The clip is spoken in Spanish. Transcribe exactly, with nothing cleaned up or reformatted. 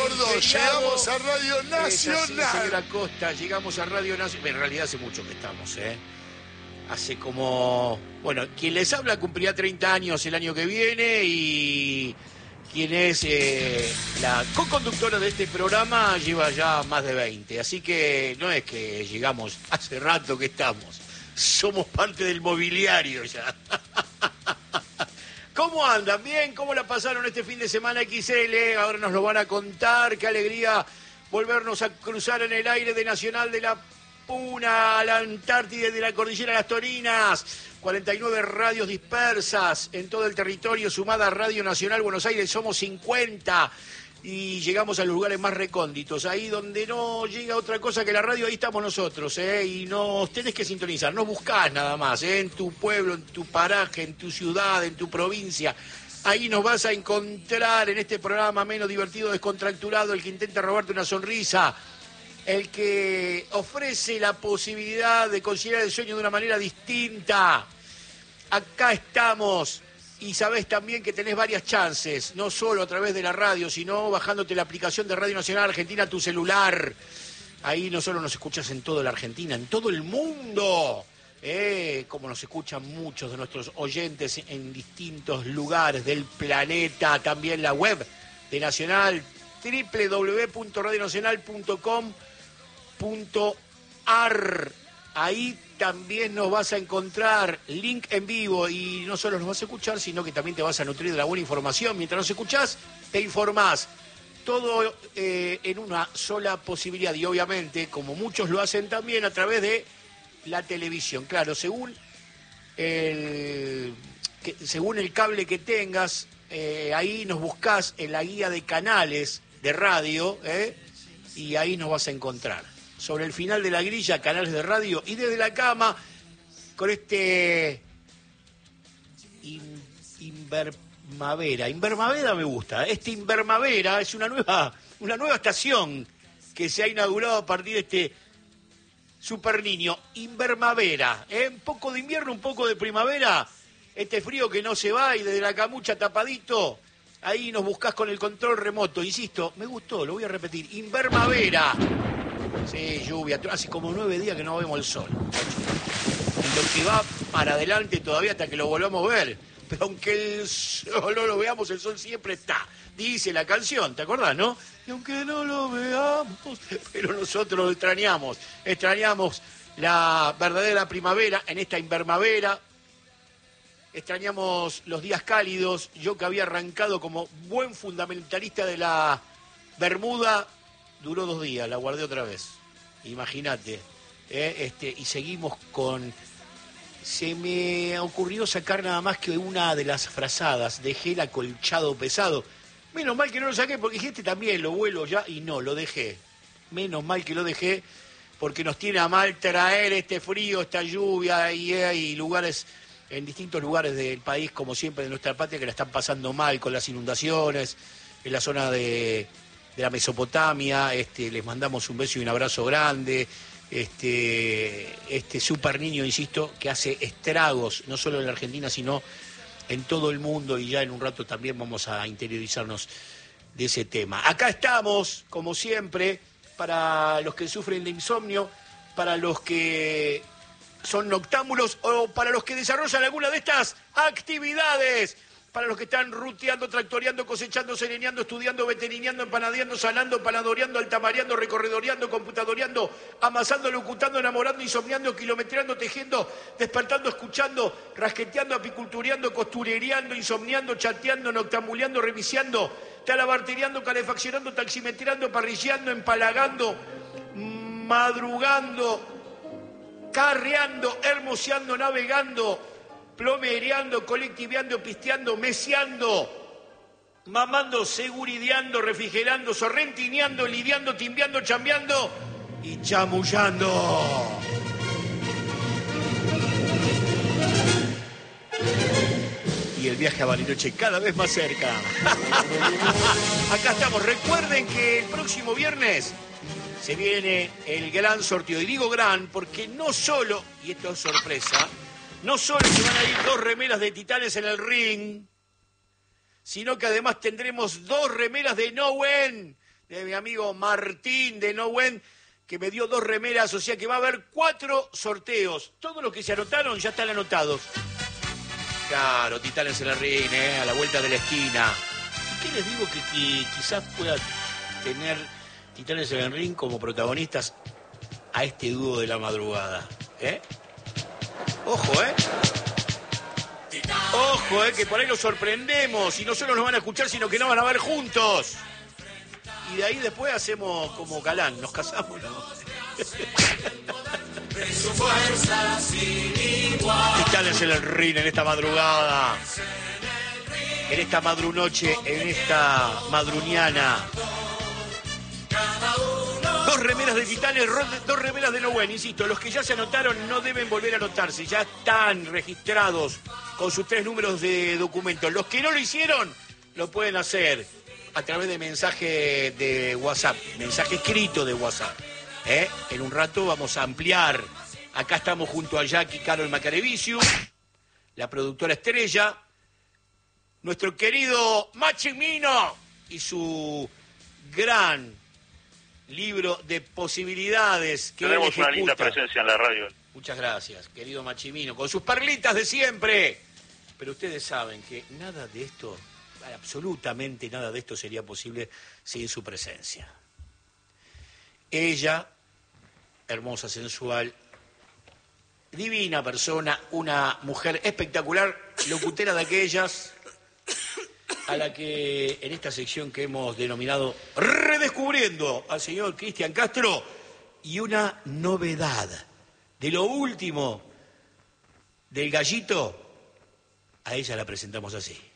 gordo, feriado. llegamos a Radio Nacional. Es así, señora Costa, llegamos a Radio Nacional. En realidad hace mucho que estamos, ¿eh? Hace como... Bueno, quien les habla cumplirá treinta años el año que viene y quien es eh, la co-conductora de este programa lleva ya más de veinte. Así que no es que llegamos hace rato que estamos. Somos parte del mobiliario ya. ¿Cómo andan? ¿Bien? ¿Cómo la pasaron este fin de semana equis ele? Ahora nos lo van a contar. Qué alegría volvernos a cruzar en el aire de Nacional de la Puna, a la Antártida y de la Cordillera de las Torinas. cuarenta y nueve radios dispersas en todo el territorio, sumada a Radio Nacional Buenos Aires, somos cincuenta. Y llegamos a los lugares más recónditos, ahí donde no llega otra cosa que la radio, ahí estamos nosotros, ¿eh? Y nos tenés que sintonizar, no buscás nada más, ¿eh? En tu pueblo, en tu paraje, en tu ciudad, en tu provincia. Ahí nos vas a encontrar en este programa menos divertido, descontracturado, el que intenta robarte una sonrisa, el que ofrece la posibilidad de conciliar el sueño de una manera distinta. Acá estamos. Y sabés también que tenés varias chances, no solo a través de la radio, sino bajándote la aplicación de Radio Nacional Argentina a tu celular. Ahí no solo nos escuchas en toda la Argentina, en todo el mundo, eh, como nos escuchan muchos de nuestros oyentes en distintos lugares del planeta. También la web de Nacional, doble u doble u doble u punto radio nacional punto com punto a r. Ahí también nos vas a encontrar link en vivo y no solo nos vas a escuchar, sino que también te vas a nutrir de la buena información. Mientras nos escuchás, te informás. Todo eh, en una sola posibilidad y obviamente, como muchos lo hacen también, a través de la televisión. Claro, según el, que, según el cable que tengas, eh, ahí nos buscás en la guía de canales de radio, eh, y ahí nos vas a encontrar. Sobre el final de la grilla, canales de radio, y desde la cama, con este in, Invermavera. Invermavera me gusta. Este Invermavera es una nueva, una nueva estación que se ha inaugurado a partir de este super niño. Invermavera. ¿eh? Un poco de invierno, un poco de primavera. Este frío que no se va y desde la camucha tapadito. Ahí nos buscás con el control remoto. Insisto, me gustó, lo voy a repetir. Invermavera. Sí, lluvia, hace como nueve días que no vemos el sol. Y lo que va para adelante todavía hasta que lo volvamos a ver. Pero aunque el sol no lo veamos, el sol siempre está. Dice la canción, ¿te acordás, no? Y aunque no lo veamos, pero nosotros lo extrañamos. Extrañamos la verdadera primavera en esta invermavera. Extrañamos los días cálidos. Yo que había arrancado como buen fundamentalista de la Bermuda, duró dos días, la guardé otra vez. Imagínate. ¿eh? Este, y seguimos con... Se me ocurrió sacar nada más que una de las frazadas. Dejé el acolchado pesado. Menos mal que no lo saqué, porque dije, este también lo vuelo ya. Y no, lo dejé. Menos mal que lo dejé, porque nos tiene a mal traer este frío, esta lluvia. Y hay lugares, en distintos lugares del país, como siempre de nuestra patria, que la están pasando mal con las inundaciones. En la zona de... de la Mesopotamia, este, les mandamos un beso y un abrazo grande, este, este super niño, insisto, que hace estragos, no solo en la Argentina, sino en todo el mundo, y ya en un rato también vamos a interiorizarnos de ese tema. Acá estamos, como siempre, para los que sufren de insomnio, para los que son noctámbulos o para los que desarrollan alguna de estas actividades. Para los que están ruteando, tractoreando, cosechando, sereneando, estudiando, veterineando, empanadeando, sanando, panadoreando, altamareando, recorredoreando, computadoreando, amasando, locutando, enamorando, insomniando, kilometreando, tejiendo, despertando, escuchando, rasqueteando, apicultureando, costurereando, insomniando, chateando, noctambuleando, reviciando, talabartereando, calefaccionando, taximetreando, parrilleando, empalagando, madrugando, carreando, hermoseando, navegando, plomereando, colectiveando, pisteando, meseando, mamando, segurideando, refrigerando, sorrentineando, lidiando, timbeando, chambeando y chamullando. Y el viaje a Bariloche cada vez más cerca. Acá estamos. Recuerden que el próximo viernes se viene el gran sorteo. Y digo gran porque no solo, y esto es sorpresa, no solo se van a ir dos remeras de Titanes en el ring, sino que además tendremos dos remeras de No When. de mi amigo Martín de Nowen, que me dio dos remeras, o sea que va a haber cuatro sorteos. Todos los que se anotaron ya están anotados. Claro, Titanes en el ring, ¿eh? A la vuelta de la esquina. ¿Y qué les digo que, que quizás pueda tener Titanes en el ring como protagonistas a este dúo de la madrugada? ¿Eh? Ojo, ¿eh? Ojo, ¿eh? Que por ahí los sorprendemos y no solo nos van a escuchar, sino que nos van a ver juntos. Y de ahí después hacemos como Galán, nos casamos, ¿no? Titanes en el ring en esta madrugada, en esta madrunoche, en esta madruniana. Dos remeras de Titanes, dos remeras de Nowen. Insisto, los que ya se anotaron no deben volver a anotarse, ya están registrados con sus tres números de documento. Los que no lo hicieron, lo pueden hacer a través de mensaje de WhatsApp, mensaje escrito de WhatsApp. ¿Eh? En un rato vamos a ampliar. Acá estamos junto a Jackie Carol Macarevicius, la productora estrella, nuestro querido Machimino y su gran libro de posibilidades que tenemos él ejecuta. Una linda presencia en la radio. Muchas gracias, querido Machimino, con sus perlitas de siempre. Pero ustedes saben que nada de esto, absolutamente nada de esto sería posible sin su presencia. Ella, hermosa, sensual, divina persona, una mujer espectacular, locutera de aquellas, a la que en esta sección que hemos denominado Redescubriendo al señor Cristian Castro, y una novedad de lo último del Gallito, a ella la presentamos así.